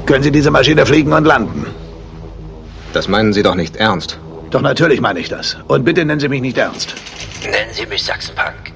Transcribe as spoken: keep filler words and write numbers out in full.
Können Sie diese Maschine fliegen und landen? Das meinen Sie doch nicht ernst. Doch natürlich meine ich das. Und bitte nennen Sie mich nicht Ernst. Nennen Sie mich Sachsenpunk.